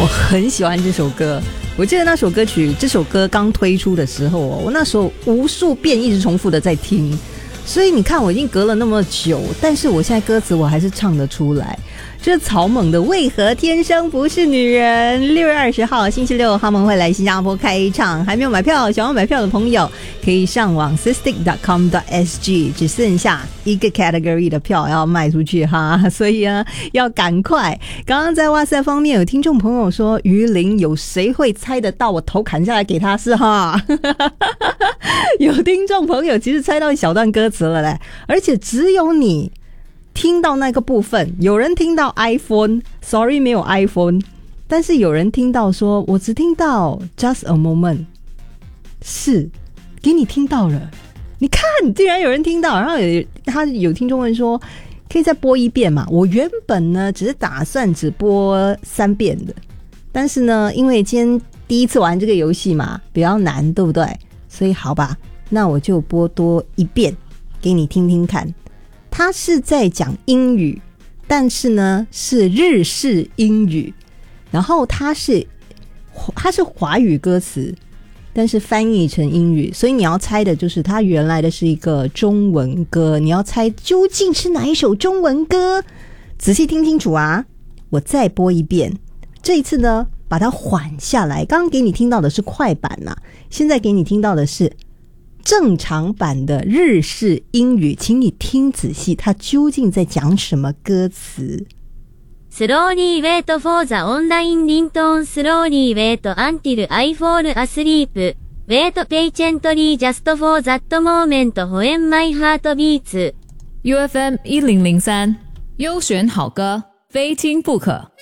我很喜欢这首歌。我记得那首歌曲，这首歌刚推出的时候，我那时候无数遍一直重复的在听，所以你看我已经隔了那么久，但是我现在歌词我还是唱得出来。这是草蜢的为何天生不是女人。6月20号星期六他们会来新加坡开唱，还没有买票想要买票的朋友可以上网 sistik.com.sg， 只剩下一个 category 的票要卖出去哈，所以要赶快。刚刚在哇塞方面有听众朋友说，于林有谁会猜得到我头砍下来给他是哈有听众朋友其实猜到一小段歌词了嘞，而且只有你听到那个部分，有人听到 iPhone Sorry 没有 iPhone， 但是有人听到说我只听到 Just a moment， 是给你听到了，你看竟然有人听到。然后他有听众问说可以再播一遍嘛？我原本呢只是打算只播3遍的，但是呢因为今天第一次玩这个游戏嘛比较难对不对，所以好吧，那我就播多1遍给你听听看。他是在讲英语，但是呢是日式英语，然后它是华语歌词，但是翻译成英语，所以你要猜的就是它原来的是一个中文歌，你要猜究竟是哪一首中文歌。仔细听清楚啊，我再播一遍，这一次呢把它缓下来。刚刚给你听到的是快版啊，现在给你听到的是正常版的日式英语，请你听仔细，它究竟在讲什么歌词。 Slowly wait for the online ringtone, slowly wait until I fall asleep. Wait patiently just for that moment when my heart beats. UFM 1003，优选好歌，非听不可。